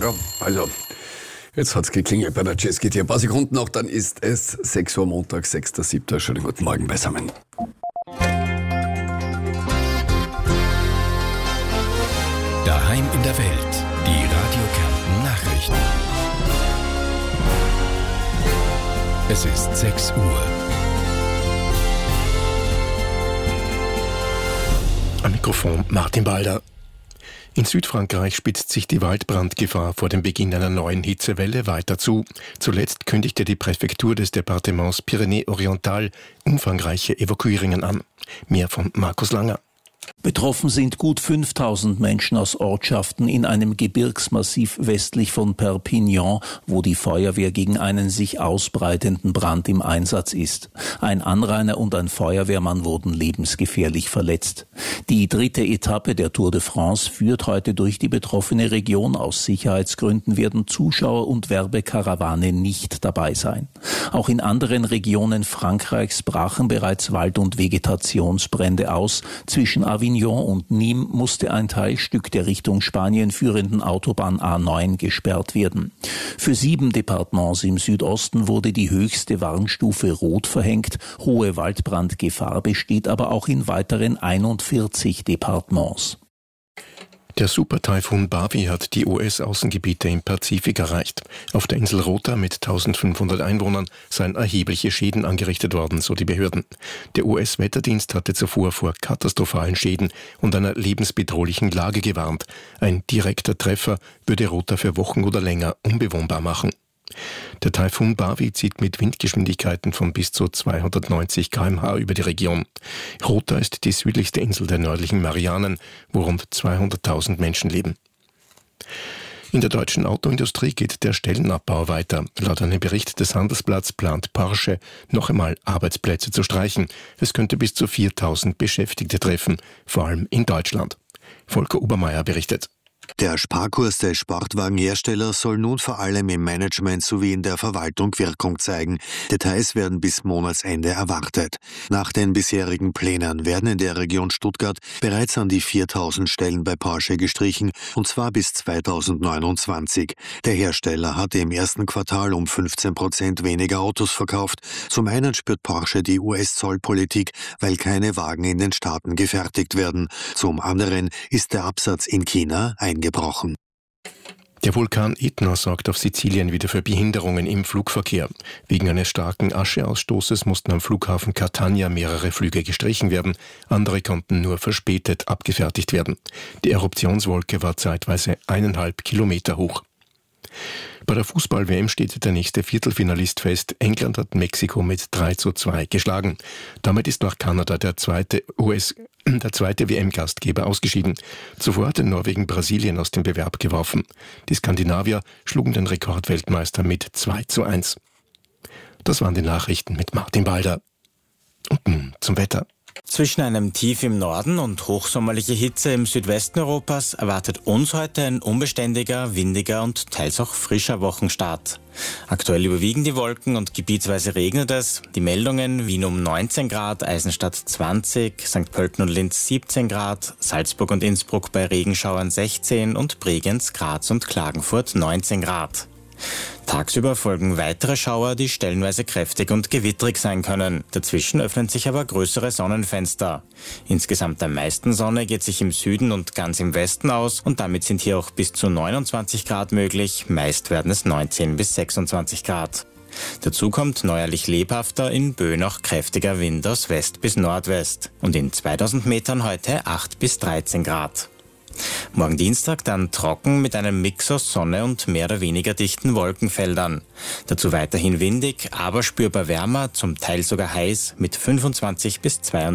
Ja, also, jetzt hat's geklingelt bei der Jazz geht hier. Ein paar Sekunden noch, dann ist es 6 Uhr Montag, 6.7. Schönen guten Morgen beisammen. Daheim in der Welt, die Radio Kärnten Nachrichten. Es ist 6 Uhr. Am Mikrofon Martin Balder. In Südfrankreich spitzt sich die Waldbrandgefahr vor dem Beginn einer neuen Hitzewelle weiter zu. Zuletzt kündigte die Präfektur des Departements Pyrénées-Oriental umfangreiche Evakuierungen an. Mehr von Markus Langer. Betroffen sind gut 5000 Menschen aus Ortschaften in einem Gebirgsmassiv westlich von Perpignan, wo die Feuerwehr gegen einen sich ausbreitenden Brand im Einsatz ist. Ein Anrainer und ein Feuerwehrmann wurden lebensgefährlich verletzt. Die 3. Etappe der Tour de France führt heute durch die betroffene Region. Aus Sicherheitsgründen werden Zuschauer und Werbekarawane nicht dabei sein. Auch in anderen Regionen Frankreichs brachen bereits Wald- und Vegetationsbrände aus. Zwischen Avignon und Nîmes musste ein Teilstück der Richtung Spanien führenden Autobahn A9 gesperrt werden. Für 7 Departements im Südosten wurde die höchste Warnstufe Rot verhängt. Hohe Waldbrandgefahr besteht aber auch in weiteren 41 Departements. Der Super-Taifun Bavi hat die US-Außengebiete im Pazifik erreicht. Auf der Insel Rota mit 1500 Einwohnern seien erhebliche Schäden angerichtet worden, so die Behörden. Der US-Wetterdienst hatte zuvor vor katastrophalen Schäden und einer lebensbedrohlichen Lage gewarnt. Ein direkter Treffer würde Rota für Wochen oder länger unbewohnbar machen. Der Taifun Bavi zieht mit Windgeschwindigkeiten von bis zu 290 km/h über die Region. Rota ist die südlichste Insel der nördlichen Marianen, wo rund 200.000 Menschen leben. In der deutschen Autoindustrie geht der Stellenabbau weiter. Laut einem Bericht des Handelsblatts plant Porsche, noch einmal Arbeitsplätze zu streichen. Es könnte bis zu 4.000 Beschäftigte treffen, vor allem in Deutschland. Volker Obermeier berichtet. Der Sparkurs des Sportwagenherstellers soll nun vor allem im Management sowie in der Verwaltung Wirkung zeigen. Details werden bis Monatsende erwartet. Nach den bisherigen Plänen werden in der Region Stuttgart bereits an die 4.000 Stellen bei Porsche gestrichen, und zwar bis 2029. Der Hersteller hatte im ersten Quartal um 15% weniger Autos verkauft. Zum einen spürt Porsche die US-Zollpolitik, weil keine Wagen in den Staaten gefertigt werden. Zum anderen ist der Absatz in China eingebrochen. Der Vulkan Ätna sorgt auf Sizilien wieder für Behinderungen im Flugverkehr. Wegen eines starken Ascheausstoßes mussten am Flughafen Catania mehrere Flüge gestrichen werden. Andere konnten nur verspätet abgefertigt werden. Die Eruptionswolke war zeitweise 1,5 Kilometer hoch. Bei der Fußball-WM steht der nächste Viertelfinalist fest. England hat Mexiko mit 3:2 geschlagen. Damit ist nach Kanada der zweite WM-Gastgeber ausgeschieden. Zuvor hatte Norwegen Brasilien aus dem Bewerb geworfen. Die Skandinavier schlugen den Rekordweltmeister mit 2:1. Das waren die Nachrichten mit Martin Balder. Und nun zum Wetter. Zwischen einem Tief im Norden und hochsommerliche Hitze im Südwesten Europas erwartet uns heute ein unbeständiger, windiger und teils auch frischer Wochenstart. Aktuell überwiegen die Wolken und gebietsweise regnet es. Die Meldungen: Wien um 19 Grad, Eisenstadt 20, St. Pölten und Linz 17 Grad, Salzburg und Innsbruck bei Regenschauern 16 und Bregenz, Graz und Klagenfurt 19 Grad. Tagsüber folgen weitere Schauer, die stellenweise kräftig und gewittrig sein können. Dazwischen öffnen sich aber größere Sonnenfenster. Insgesamt am meisten Sonne geht sich im Süden und ganz im Westen aus und damit sind hier auch bis zu 29 Grad möglich. Meist werden es 19 bis 26 Grad. Dazu kommt neuerlich lebhafter, in Böen auch kräftiger Wind aus West bis Nordwest. Und in 2000 Metern heute 8 bis 13 Grad. Morgen Dienstag dann trocken mit einem Mix aus Sonne und mehr oder weniger dichten Wolkenfeldern. Dazu weiterhin windig, aber spürbar wärmer, zum Teil sogar heiß mit 25 bis 32